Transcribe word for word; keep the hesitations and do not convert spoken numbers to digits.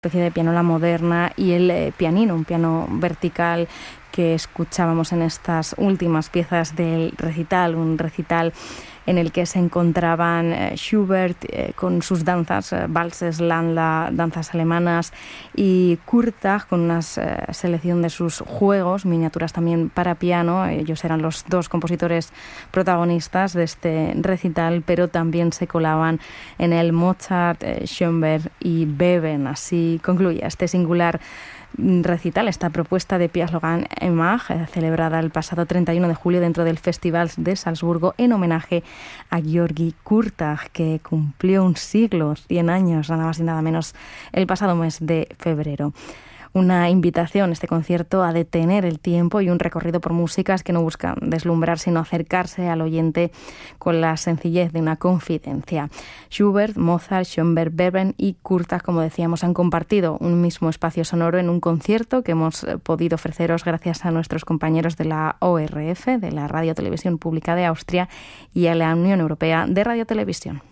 especie de pianola moderna y el eh, pianino, un piano vertical que escuchábamos en estas últimas piezas del recital, un recital en el que se encontraban eh, Schubert eh, con sus danzas, eh, valses, Landla, danzas alemanas, y Kurtág con una eh, selección de sus juegos, miniaturas también para piano. Ellos eran los dos compositores protagonistas de este recital, pero también se colaban en el Mozart, eh, Schoenberg y Beben. Así concluye este singular recital, esta propuesta de Piaz Logan Emag, eh, celebrada el pasado treinta y uno de julio dentro del Festival de Salzburgo en homenaje a György Kurtág, que cumplió un siglo, cien años, nada más y nada menos, el pasado mes de febrero. Una invitación, este concierto, a detener el tiempo y un recorrido por músicas que no buscan deslumbrar, sino acercarse al oyente con la sencillez de una confidencia. Schubert, Mozart, Schoenberg, Beben y Kurtág, como decíamos, han compartido un mismo espacio sonoro en un concierto que hemos podido ofreceros gracias a nuestros compañeros de la O R F, de la Radio Televisión Pública de Austria, y a la Unión Europea de Radio Televisión.